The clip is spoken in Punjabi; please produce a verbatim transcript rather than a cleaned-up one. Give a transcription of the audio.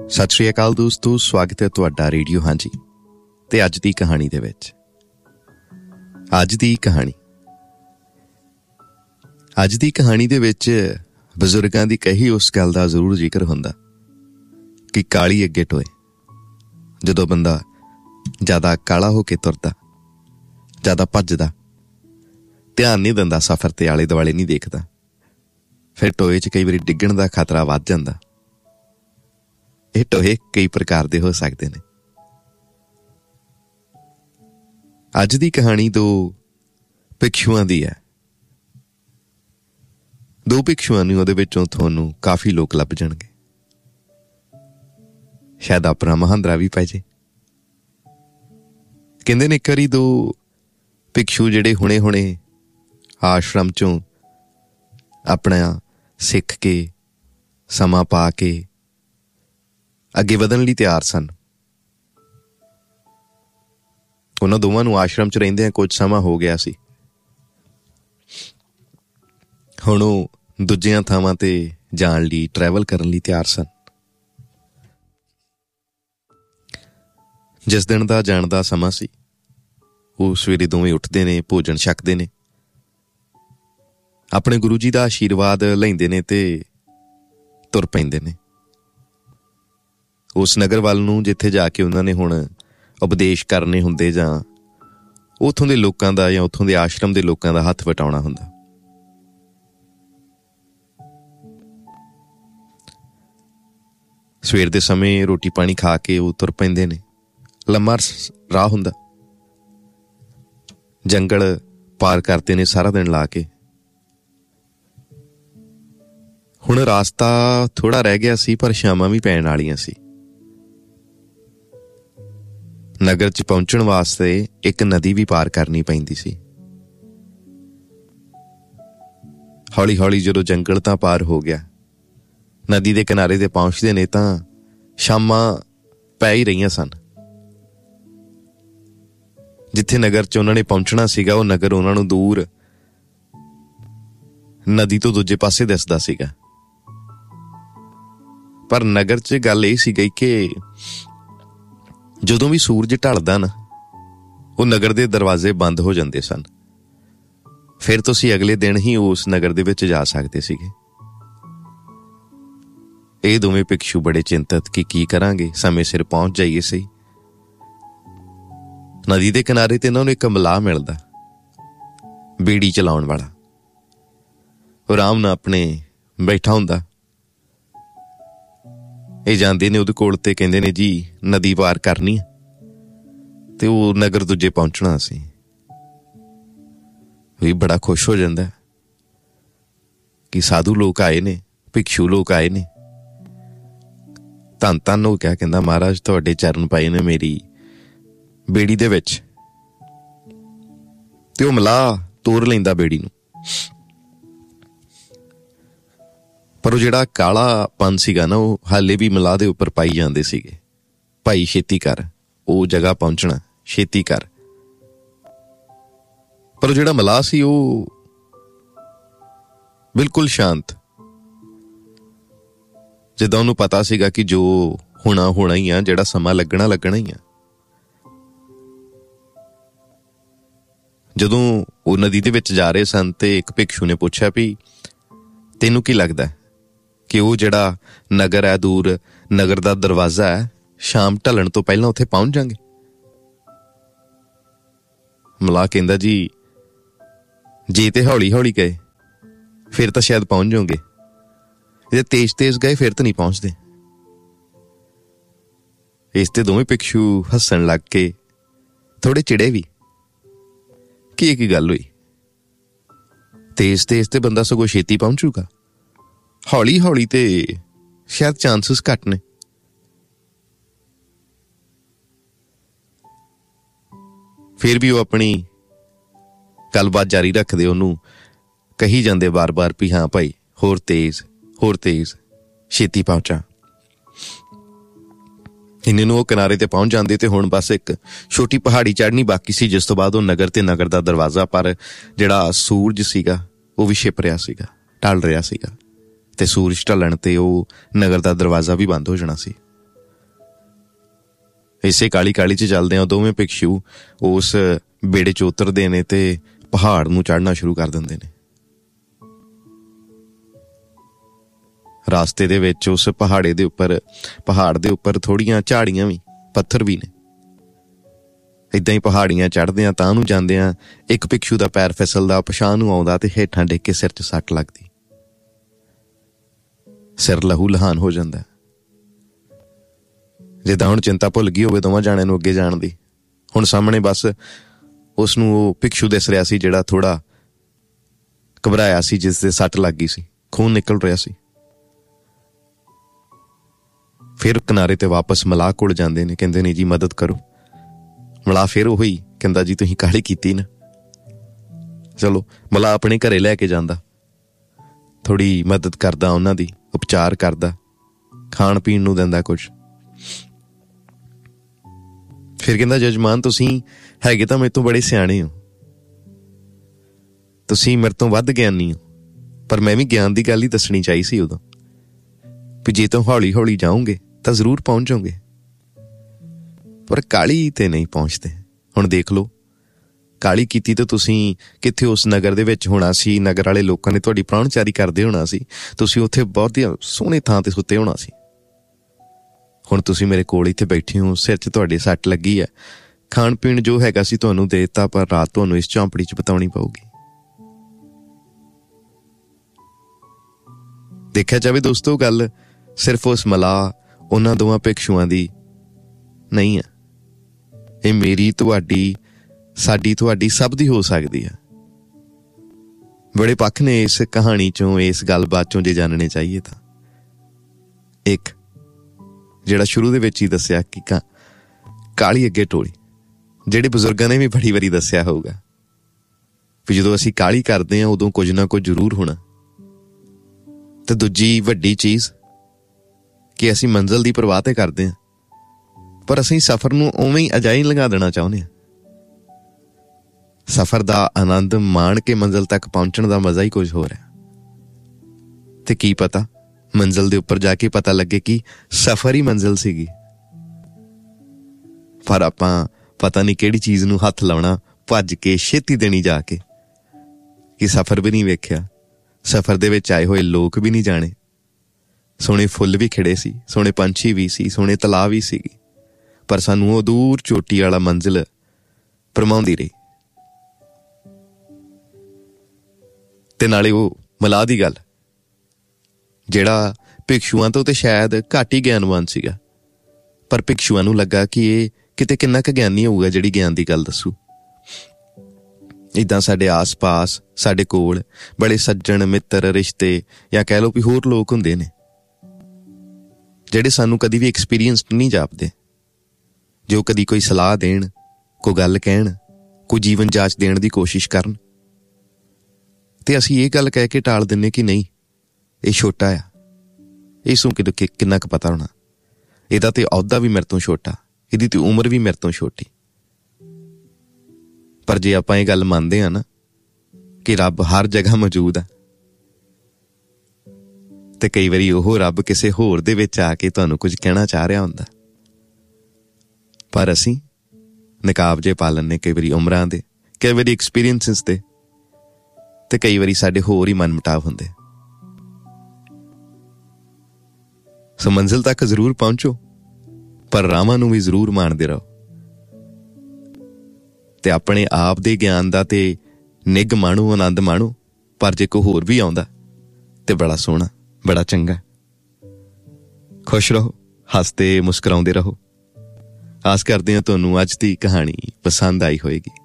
ਸਤਿ ਸ਼੍ਰੀ ਅਕਾਲ ਦੋਸਤੋ, ਸਵਾਗਤ ਹੈ ਤੁਹਾਡਾ ਰੇਡੀਓ ਹਾਂਜੀ ਤੇ ਅੱਜ ਦੀ ਕਹਾਣੀ ਦੇ ਵਿੱਚ। ਅੱਜ ਦੀ ਕਹਾਣੀ ਅੱਜ ਦੀ ਕਹਾਣੀ ਦੇ ਵਿੱਚ ਬਜ਼ੁਰਗਾਂ ਦੀ ਕਹੀ ਉਸ ਗੱਲ ਦਾ ਜ਼ਰੂਰ ਜ਼ਿਕਰ ਹੁੰਦਾ ਕਿ ਕਾਲੀ ਅੱਗੇ ਟੋਏ। ਜਦੋਂ ਬੰਦਾ ਜ਼ਿਆਦਾ ਕਾਲਾ ਹੋ ਕੇ ਤੁਰਦਾ, ਜ਼ਿਆਦਾ ਭੱਜਦਾ, ਧਿਆਨ ਨਹੀਂ ਦਿੰਦਾ ਸਫ਼ਰ ਤੇ, ਆਲੇ ਦੁਆਲੇ ਨਹੀਂ ਦੇਖਦਾ, ਫਿਰ ਟੋਏ 'ਚ ਕਈ ਵਾਰੀ ਡਿੱਗਣ ਦਾ ਖਤਰਾ ਵੱਧ ਜਾਂਦਾ। ਇਹ ਟੋਏ ਕਈ ਪ੍ਰਕਾਰ ਦੇ ਹੋ ਸਕਦੇ ਨੇ। ਅੱਜ ਦੀ ਕਹਾਣੀ ਦੋ ਭਿਕਸ਼ੂਆਂ ਦੀ ਹੈ। ਦੋ ਭਿਕਸ਼ੂਆਂ ਨੂੰ ਉਹਦੇ ਵਿੱਚੋਂ ਤੁਹਾਨੂੰ ਕਾਫੀ ਲੋਕ ਲੱਭ ਜਾਣਗੇ। ਸ਼ਾਇਦ ਆਪਣਾ ਮਹਾਂਦਰਾ ਵੀ ਪੈ ਜੇ। ਕਹਿੰਦੇ ਨੇ ਇੱਕ ਵਾਰੀ ਦੋ ਭਿਕਸ਼ੂ ਜਿਹੜੇ ਹੁਣੇ ਹੁਣੇ ਆਸ਼ਰਮ ਚੋਂ ਆਪਣਾ ਸਿੱਖ ਕੇ, ਸਮਾਂ ਪਾ ਕੇ ਅੱਗੇ ਵਧਣ ਲਈ ਤਿਆਰ ਸਨ। ਉਹਨਾਂ ਦੋਵਾਂ ਨੂੰ ਆਸ਼ਰਮ 'ਚ ਰਹਿੰਦਿਆਂ ਕੁਝ ਸਮਾਂ ਹੋ ਗਿਆ ਸੀ। ਹੁਣ ਉਹ ਦੂਜੀਆਂ ਥਾਵਾਂ ਤੇ ਜਾਣ ਲਈ, ਟਰੈਵਲ ਕਰਨ ਲਈ ਤਿਆਰ ਸਨ। ਜਿਸ ਦਿਨ ਦਾ ਜਾਣ ਦਾ ਸਮਾਂ ਸੀ, ਉਹ ਸਵੇਰੇ ਦੋਵੇਂ ਉੱਠਦੇ ਨੇ, ਭੋਜਨ ਛਕਦੇ ਨੇ, ਆਪਣੇ ਗੁਰੂ ਜੀ ਦਾ ਆਸ਼ੀਰਵਾਦ ਲੈਂਦੇ ਨੇ ਤੇ ਤੁਰ ਪੈਂਦੇ ਨੇ ਉਸ ਨਗਰ ਵੱਲ ਨੂੰ ਜਿੱਥੇ ਜਾ ਕੇ ਉਹਨਾਂ ਨੇ ਹੁਣ ਉਪਦੇਸ਼ ਕਰਨੇ ਹੁੰਦੇ, ਜਾਂ ਉੱਥੋਂ ਦੇ ਲੋਕਾਂ ਦਾ ਜਾਂ ਉੱਥੋਂ ਦੇ ਆਸ਼ਰਮ ਦੇ ਲੋਕਾਂ ਦਾ ਹੱਥ ਵਟਾਉਣਾ ਹੁੰਦਾ। ਸਵੇਰ ਦੇ ਸਮੇਂ ਰੋਟੀ ਪਾਣੀ ਖਾ ਕੇ ਉਹ ਤੁਰ ਪੈਂਦੇ ਨੇ। ਲੰਮਾ ਰਾਹ ਹੁੰਦਾ, ਜੰਗਲ ਪਾਰ ਕਰਦੇ ਨੇ ਸਾਰਾ ਦਿਨ ਲਾ ਕੇ। ਹੁਣ ਰਾਸਤਾ ਥੋੜ੍ਹਾ ਰਹਿ ਗਿਆ ਸੀ, ਪਰ ਸ਼ਾਮਾਂ ਵੀ ਪੈਣ ਵਾਲੀਆਂ ਸੀ। ਨਗਰ 'ਚ ਪਹੁੰਚਣ ਵਾਸਤੇ ਇੱਕ ਨਦੀ ਵੀ ਪਾਰ ਕਰਨੀ ਪੈਂਦੀ ਸੀ। ਹੌਲੀ ਹੌਲੀ ਜਦੋਂ ਜੰਗਲ ਤਾਂ ਪਾਰ ਹੋ ਗਿਆ, ਨਦੀ ਦੇ ਕਿਨਾਰੇ ਤੇ ਪਹੁੰਚਦੇ ਨੇ ਤਾਂ ਸ਼ਾਮਾਂ ਪੈ ਹੀ ਰਹੀਆਂ ਸਨ। ਜਿੱਥੇ ਨਗਰ 'ਚ ਉਹਨਾਂ ਨੇ ਪਹੁੰਚਣਾ ਸੀਗਾ, ਉਹ ਨਗਰ ਉਹਨਾਂ ਨੂੰ ਦੂਰ ਨਦੀ ਤੋਂ ਦੂਜੇ ਪਾਸੇ ਦਿਸਦਾ ਸੀਗਾ। ਪਰ ਨਗਰ 'ਚ ਗੱਲ ਇਹ ਸੀ ਗਈ ਕਿ ਜਦੋਂ ਵੀ ਸੂਰਜ ਢਲਦਾ ਨਾ, ਉਹ ਨਗਰ ਦੇ ਦਰਵਾਜ਼ੇ ਬੰਦ ਹੋ ਜਾਂਦੇ ਸਨ। ਫਿਰ ਤੁਸੀਂ ਅਗਲੇ ਦਿਨ ਹੀ ਉਸ ਨਗਰ ਦੇ ਵਿੱਚ ਜਾ ਸਕਦੇ ਸੀਗੇ। ਇਹ ਦੋਵੇਂ ਭਿਕਸ਼ੂ ਬੜੇ ਚਿੰਤਤ ਕਿ ਕੀ ਕਰਾਂਗੇ, ਸਮੇਂ ਸਿਰ ਪਹੁੰਚ ਜਾਈਏ ਸਹੀ। ਨਦੀ ਦੇ ਕਿਨਾਰੇ ਤੇ ਇਹਨਾਂ ਨੂੰ ਇੱਕ ਮਲਾਹ ਮਿਲਦਾ, ਬੇੜੀ ਚਲਾਉਣ ਵਾਲਾ। ਉਹ ਆਰਾਮ ਨਾਲ ਆਪਣੇ ਬੈਠਾ ਹੁੰਦਾ। ਇਹ ਜਾਂਦੇ ਨੇ ਉਹਦੇ ਕੋਲ ਤੇ ਕਹਿੰਦੇ ਨੇ, ਜੀ ਨਦੀ ਪਾਰ ਕਰਨੀ ਆ ਤੇ ਉਹ ਨਗਰ ਦੂਜੇ ਪਹੁੰਚਣਾ ਸੀ। ਵੀ ਬੜਾ ਖੁਸ਼ ਹੋ ਜਾਂਦਾ ਕਿ ਸਾਧੂ ਲੋਕ ਆਏ ਨੇ, ਭਿਕਸ਼ੂ ਲੋਕ ਆਏ ਨੇ। ਧੰਨ ਧੰਨ ਹੋ ਗਿਆ, ਕਹਿੰਦਾ ਮਹਾਰਾਜ ਤੁਹਾਡੇ ਚਰਨ ਪਾਏ ਨੇ ਮੇਰੀ ਬੇੜੀ ਦੇ ਵਿੱਚ। ਤੇ ਉਹ ਮਲਾਹ ਤੋਰ ਲੈਂਦਾ ਬੇੜੀ ਨੂੰ। ਪਰ ਉਹ ਜਿਹੜਾ ਕਾਲਾਪਨ ਸੀਗਾ ਨਾ, ਉਹ ਹਾਲੇ ਵੀ ਮਲਾਹ ਦੇ ਉੱਪਰ ਪਾਈ ਜਾਂਦੇ ਸੀਗੇ। ਭਾਈ ਛੇਤੀ ਕਰ, ਉਹ ਜਗ੍ਹਾ ਪਹੁੰਚਣਾ, ਛੇਤੀ ਕਰ। ਪਰ ਉਹ ਜਿਹੜਾ ਮਲਾਹ ਸੀ ਉਹ ਬਿਲਕੁਲ ਸ਼ਾਂਤ, ਜਿੱਦਾਂ ਉਹਨੂੰ ਪਤਾ ਸੀਗਾ ਕਿ ਜੋ ਹੋਣਾ ਹੋਣਾ ਹੀ ਆ, ਜਿਹੜਾ ਸਮਾਂ ਲੱਗਣਾ ਲੱਗਣਾ ਹੀ ਆ। ਜਦੋਂ ਉਹ ਨਦੀ ਦੇ ਵਿੱਚ ਜਾ ਰਹੇ ਸਨ ਤੇ ਇੱਕ ਭਿਕਸ਼ੂ ਨੇ ਪੁੱਛਿਆ ਵੀ ਤੈਨੂੰ ਕੀ ਲੱਗਦਾ ਕਿ ਉਹ ਜਿਹੜਾ ਨਗਰ ਹੈ, ਦੂਰ ਨਗਰ ਦਾ ਦਰਵਾਜ਼ਾ ਹੈ, ਸ਼ਾਮ ਢਲਣ ਤੋਂ ਪਹਿਲਾਂ ਉੱਥੇ ਪਹੁੰਚ ਜਾਂਗੇ? ਮਲਾਹ ਕਹਿੰਦਾ, ਜੀ ਜੇ ਤੇ ਹੌਲੀ ਹੌਲੀ ਗਏ ਫਿਰ ਤਾਂ ਸ਼ਾਇਦ ਪਹੁੰਚ ਜਾਓਗੇ, ਜੇ ਤੇਜ਼ ਤੇਜ਼ ਗਏ ਫਿਰ ਤਾਂ ਨਹੀਂ ਪਹੁੰਚਦੇ। ਇਸ ਤੇ ਦੋਵੇਂ ਭਿਕਸ਼ੂ ਹੱਸਣ ਲੱਗ ਕੇ ਥੋੜੇ ਚਿੜੇ ਵੀ ਕਿ ਇਹ ਕੀ ਗੱਲ ਹੋਈ, ਤੇਜ਼ ਤੇਜ਼ ਤੇ ਬੰਦਾ ਸਗੋਂ ਛੇਤੀ ਪਹੁੰਚੂਗਾ, ਹੌਲੀ ਹੌਲੀ ਤੇ ਸ਼ਾਇਦ ਚਾਂਸਿਸ ਘੱਟ ਨੇ। ਫਿਰ ਵੀ ਉਹ ਆਪਣੀ ਗੱਲਬਾਤ ਜਾਰੀ ਰੱਖਦੇ, ਉਹਨੂੰ ਕਹੀ ਜਾਂਦੇ ਵਾਰ-ਵਾਰ ਵੀ ਹਾਂ ਭਾਈ, ਹੋਰ ਤੇਜ਼, ਹੋਰ ਤੇਜ਼, ਛੇਤੀ ਪਹੁੰਚਾ। ਇੰਨੇ ਨੂੰ ਉਹ ਕਿਨਾਰੇ ਤੇ ਪਹੁੰਚ ਜਾਂਦੇ ਤੇ ਹੁਣ ਬਸ ਇੱਕ ਛੋਟੀ ਪਹਾੜੀ ਚੜ੍ਹਨੀ ਬਾਕੀ ਸੀ, ਜਿਸ ਤੋਂ ਬਾਅਦ ਉਹ ਨਗਰ ਤੇ ਨਗਰ ਦਾ ਦਰਵਾਜ਼ਾ। ਪਰ ਜਿਹੜਾ ਸੂਰਜ ਸੀਗਾ ਉਹ ਵੀ ਛਿਪ ਰਿਹਾ ਸੀਗਾ, ਢਲ ਰਿਹਾ ਸੀਗਾ, ਤੇ ਸੂਰਜ ਢਲਣ ਤੇ ਉਹ ਨਗਰ ਦਾ ਦਰਵਾਜ਼ਾ ਵੀ ਬੰਦ ਹੋ ਜਾਣਾ ਸੀ। ਇਸੇ ਕਾਲੀ ਕਾਲੀ 'ਚ ਚੱਲਦਿਆਂ ਦੋਵੇਂ ਭਿਕਸ਼ੂ ਉਸ ਬੇੜੇ 'ਚ ਉਤਰਦੇ ਨੇ ਤੇ ਪਹਾੜ ਨੂੰ ਚੜ੍ਹਨਾ ਸ਼ੁਰੂ ਕਰ ਦਿੰਦੇ ਨੇ। ਰਾਸਤੇ ਦੇ ਵਿੱਚ ਉਸ ਪਹਾੜੇ ਦੇ ਉੱਪਰ ਪਹਾੜ ਦੇ ਉੱਪਰ ਥੋੜ੍ਹੀਆਂ ਝਾੜੀਆਂ ਵੀ, ਪੱਥਰ ਵੀ ਨੇ। ਏਦਾਂ ਹੀ ਪਹਾੜੀਆਂ ਚੜ੍ਹਦਿਆਂ ਤਾਂ ਨੂੰ ਜਾਂਦਿਆਂ ਇੱਕ ਭਿਕਸ਼ੂ ਦਾ ਪੈਰ ਫਿਸਲਦਾ, ਪਛਾਣ ਨੂੰ ਆਉਂਦਾ ਤੇ ਹੇਠਾਂ ਡਿੱਗ ਕੇ ਸਿਰ 'ਚ ਸੱਟ ਲੱਗਦੀ, ਸਿਰ ਲਹੂ ਲਹਾਨ ਹੋ ਜਾਂਦਾ। ਜਿੱਦਾਂ ਹੁਣ ਚਿੰਤਾ ਭੁੱਲ ਗਈ ਹੋਵੇ ਦੋਵਾਂ ਜਾਣਿਆਂ ਨੂੰ ਅੱਗੇ ਜਾਣ ਦੀ। ਹੁਣ ਸਾਹਮਣੇ ਬਸ ਉਸ ਨੂੰ ਉਹ ਭਿਕਸ਼ੂ ਦਿਸ ਰਿਹਾ ਸੀ ਜਿਹੜਾ ਥੋੜ੍ਹਾ ਘਬਰਾਇਆ ਸੀ, ਜਿਸ ਦੇ ਸੱਟ ਲੱਗ ਗਈ ਸੀ, ਖੂਨ ਨਿਕਲ ਰਿਹਾ ਸੀ। ਫਿਰ ਕਿਨਾਰੇ ਤੇ ਵਾਪਸ ਮਲਾਹ ਕੋਲ ਜਾਂਦੇ ਨੇ, ਕਹਿੰਦੇ ਨੇ ਜੀ ਮਦਦ ਕਰੋ। ਮਲਾਹ ਫਿਰ ਉਹੀ ਕਹਿੰਦਾ ਜੀ ਤੁਸੀਂ ਕਾਹਲੀ ਕੀਤੀ ਨਾ। ਚਲੋ ਮਲਾਹ ਆਪਣੇ ਘਰੇ ਲੈ ਕੇ ਜਾਂਦਾ, ਥੋੜ੍ਹੀ ਮਦਦ ਕਰਦਾ, ਉਹਨਾਂ ਦੀ ਉਪਚਾਰ ਕਰਦਾ, ਖਾਣ ਪੀਣ ਨੂੰ ਦਿੰਦਾ ਕੁਛ। ਫਿਰ ਕਹਿੰਦਾ ਜਜਮਾਨ ਤੁਸੀਂ ਹੈਗੇ ਤਾਂ ਮੇਰੇ ਤੋਂ ਬੜੇ ਸਿਆਣੇ ਹੋ, ਤੁਸੀਂ ਮੇਰੇ ਤੋਂ ਵੱਧ ਗਿਆਨੀ ਹੋ, ਪਰ ਮੈਂ ਵੀ ਗਿਆਨ ਦੀ ਗੱਲ ਹੀ ਦੱਸਣੀ ਚਾਹੀ ਸੀ ਉਦੋਂ ਵੀ ਜੇ ਤੂੰ ਹੌਲੀ ਹੌਲੀ ਜਾਓਗੇ ਤਾਂ ਜ਼ਰੂਰ ਪਹੁੰਚ ਜਾਓਗੇ, ਪਰ ਕਾਹਲੀ ਤੇ ਨਹੀਂ ਪਹੁੰਚਦੇ। ਹੁਣ ਦੇਖ ਲਓ, ਕਾਹਲੀ ਕੀਤੀ ਤਾਂ ਤੁਸੀਂ ਕਿੱਥੇ ਉਸ ਨਗਰ ਦੇ ਵਿੱਚ ਹੋਣਾ ਸੀ, ਨਗਰ ਵਾਲੇ ਲੋਕਾਂ ਨੇ ਤੁਹਾਡੀ ਪ੍ਰਾਹੁਣਚਾਰੀ ਕਰਦੇ ਹੋਣਾ ਸੀ, ਤੁਸੀਂ ਉੱਥੇ ਬਹੁਤ ਸੋਹਣੇ ਥਾਂ ਤੇ ਸੁੱਤੇ ਹੋਣਾ ਸੀ। ਹੁਣ ਤੁਸੀਂ ਮੇਰੇ ਕੋਲ ਇੱਥੇ ਬੈਠੇ ਹੋ, ਸਿਰ 'ਚ ਤੁਹਾਡੇ ਸੱਟ ਲੱਗੀ ਹੈ, ਖਾਣ ਪੀਣ ਜੋ ਹੈਗਾ ਸੀ ਤੁਹਾਨੂੰ ਦੇ ਦਿੱਤਾ, ਪਰ ਰਾਤ ਤੁਹਾਨੂੰ ਇਸ ਝੌਂਪੜੀ 'ਚ ਬਿਤਾਉਣੀ ਪਊਗੀ। ਦੇਖਿਆ ਜਾਵੇ ਦੋਸਤੋ, ਗੱਲ ਸਿਰਫ ਉਸ ਮਲਾਹ ਉਹਨਾਂ ਦੋਵਾਂ ਭਿਕਸ਼ੂਆਂ ਦੀ ਨਹੀਂ ਹੈ, ਇਹ ਮੇਰੀ, ਤੁਹਾਡੀ, ਸਾਡੀ, ਤੁਹਾਡੀ, ਸਭ ਦੀ ਹੋ ਸਕਦੀ ਹੈ। ਬੜੇ ਪੱਖ ਨੇ ਇਸ ਕਹਾਣੀ 'ਚੋਂ, ਇਸ ਗੱਲਬਾਤ 'ਚੋਂ ਜੇ ਜਾਣਨੇ ਚਾਹੀਏ ਤਾਂ। ਇੱਕ ਜਿਹੜਾ ਸ਼ੁਰੂ ਦੇ ਵਿੱਚ ਹੀ ਦੱਸਿਆ ਕਿ ਕਾ ਕਾਹਲੀ ਅੱਗੇ ਟੋਲੀ, ਜਿਹੜੇ ਬਜ਼ੁਰਗਾਂ ਨੇ ਵੀ ਬੜੀ ਵਾਰੀ ਦੱਸਿਆ ਹੋਊਗਾ ਵੀ ਜਦੋਂ ਅਸੀਂ ਕਾਹਲੀ ਕਰਦੇ ਹਾਂ ਉਦੋਂ ਕੁਝ ਨਾ ਕੁਝ ਜ਼ਰੂਰ ਹੋਣਾ। ਤੇ ਦੂਜੀ ਵੱਡੀ ਚੀਜ਼ ਕਿ ਅਸੀਂ ਮੰਜ਼ਿਲ ਦੀ ਪਰਵਾਹ ਤੇ ਕਰਦੇ ਹਾਂ, ਪਰ ਅਸੀਂ ਸਫ਼ਰ ਨੂੰ ਉਵੇਂ ਹੀ ਅਜਾਈ ਲਗਾ ਦੇਣਾ ਚਾਹੁੰਦੇ ਹਾਂ। ਸਫ਼ਰ ਦਾ ਆਨੰਦ ਮਾਣ ਕੇ ਮੰਜ਼ਿਲ ਤੱਕ ਪਹੁੰਚਣ ਦਾ ਮਜ਼ਾ ਹੀ ਕੁਝ ਹੋਰ ਹੈ। ਤੇ ਕੀ ਪਤਾ ਮੰਜ਼ਿਲ ਦੇ ਉੱਪਰ ਜਾ ਕੇ ਪਤਾ ਲੱਗੇ ਕਿ ਸਫ਼ਰ ਹੀ ਮੰਜ਼ਿਲ ਸੀਗੀ, ਪਰ ਆਪਾਂ ਪਤਾ ਨਹੀਂ ਕਿਹੜੀ ਚੀਜ਼ ਨੂੰ ਹੱਥ ਲਾਉਣਾ, ਭੱਜ ਕੇ ਛੇਤੀ ਦੇਣੀ ਜਾ ਕੇ ਕਿ ਸਫ਼ਰ ਵੀ ਨਹੀਂ ਵੇਖਿਆ, ਸਫ਼ਰ ਦੇ ਵਿੱਚ ਆਏ ਹੋਏ ਲੋਕ ਵੀ ਨਹੀਂ ਜਾਣੇ। ਸੋਹਣੇ ਫੁੱਲ ਵੀ ਖਿੜੇ ਸੀ, ਸੋਹਣੇ ਪੰਛੀ ਵੀ ਸੀ, ਸੋਹਣੇ ਤਲਾਅ ਵੀ ਸੀਗੀ, ਪਰ ਸਾਨੂੰ ਉਹ ਦੂਰ ਚੋਟੀ ਵਾਲਾ ਮੰਜ਼ਿਲ ਭਰਮਾਉਂਦੀ ਰਹੀ। ਤੇ ਨਾਲੇ ਉਹ ਮਲਾਹ ਦੀ ਗੱਲ, ਜਿਹੜਾ ਭਿਕਸ਼ੂਆਂ ਤੋਂ ਤੇ ਸ਼ਾਇਦ ਘੱਟ ਹੀ ਗਿਆਨਵਾਨ ਸੀਗਾ, ਪਰ ਭਿਕਸ਼ੂਆਂ ਨੂੰ ਲੱਗਾ ਕਿ ਇਹ ਕਿਤੇ ਕਿੰਨਾ ਕੁ ਗਿਆਨੀ ਹੋਊਗਾ ਜਿਹੜੀ ਗਿਆਨ ਦੀ ਗੱਲ ਦੱਸੂ। ਇੱਦਾਂ ਸਾਡੇ ਆਸ ਪਾਸ, ਸਾਡੇ ਕੋਲ ਬੜੇ ਸੱਜਣ ਮਿੱਤਰ, ਰਿਸ਼ਤੇ ਜਾਂ ਕਹਿ ਲਓ ਵੀ ਹੋਰ ਲੋਕ ਹੁੰਦੇ ਨੇ ਜਿਹੜੇ ਸਾਨੂੰ ਕਦੀ ਵੀ ਐਕਸਪੀਰੀਅੰਸਡ ਨਹੀਂ ਜਾਪਦੇ, ਜੋ ਕਦੀ ਕੋਈ ਸਲਾਹ ਦੇਣ, ਕੋਈ ਗੱਲ ਕਹਿਣ, ਕੋਈ ਜੀਵਨ ਜਾਂਚ ਦੇਣ ਦੀ ਕੋਸ਼ਿਸ਼ ਕਰਨ, ਤੇ ਅਸੀਂ ਇਹ ਗੱਲ ਕਹਿ ਕੇ ਟਾਲ ਦਿੰਦੇ ਕਿ ਨਹੀਂ ਇਹ ਛੋਟਾ ਆ, ਇਸਨੂੰ ਕਿ ਕਿੰਨਾ ਕੁ ਪਤਾ ਹੋਣਾ, ਇਹਦਾ ਤੇ ਅਹੁਦਾ ਵੀ ਮੇਰੇ ਤੋਂ ਛੋਟਾ, ਇਹਦੀ ਤੇ ਉਮਰ ਵੀ ਮੇਰੇ ਤੋਂ ਛੋਟੀ। ਪਰ ਜੇ ਆਪਾਂ ਇਹ ਗੱਲ ਮੰਨਦੇ ਹਾਂ ਨਾ ਕਿ ਰੱਬ ਹਰ ਜਗ੍ਹਾ ਮੌਜੂਦ ਆ, ਤੇ ਕਈ ਵਾਰੀ ਉਹ ਰੱਬ ਕਿਸੇ ਹੋਰ ਦੇ ਵਿੱਚ ਆ ਕੇ ਤੁਹਾਨੂੰ ਕੁਝ ਕਹਿਣਾ ਚਾਹ ਰਿਹਾ ਹੁੰਦਾ, ਪਰ ਅਸੀਂ ਨਕਾਬ ਜੇ ਪਾ ਲੈਂਦੇ ਕਈ ਵਾਰੀ ਉਮਰਾਂ ਦੇ, ਕਈ ਵਾਰੀ ਐਕਸਪੀਰੀਅੰਸਿਸ ਦੇ, ਤੇ ਕਈ ਵਾਰੀ ਸਾਡੇ ਹੋਰ ਹੀ ਮਨ ਮੁਟਾਵ ਹੁੰਦੇ। ਸੋ ਮੰਜ਼ਿਲ ਤੱਕ ਜ਼ਰੂਰ ਪਹੁੰਚੋ, ਪਰ ਰਾਹਾਂ ਨੂੰ ਵੀ ਜ਼ਰੂਰ ਮਾਣਦੇ ਰਹੋ, ਤੇ ਆਪਣੇ ਆਪ ਦੇ ਗਿਆਨ ਦਾ ਤੇ ਨਿੱਘ ਮਾਣੋ, ਆਨੰਦ ਮਾਣੋ। ਪਰ ਜੇ ਕੋਈ ਹੋਰ ਵੀ ਆਉਂਦਾ ਤੇ ਬੜਾ ਸੋਹਣਾ, ਬੜਾ ਚੰਗਾ। ਖੁਸ਼ ਰਹੋ, ਹੱਸਦੇ ਮੁਸਕਰਾਉਂਦੇ ਰਹੋ। ਆਸ ਕਰਦੇ ਹਾਂ ਤੁਹਾਨੂੰ ਅੱਜ ਦੀ ਕਹਾਣੀ ਪਸੰਦ ਆਈ ਹੋਏਗੀ।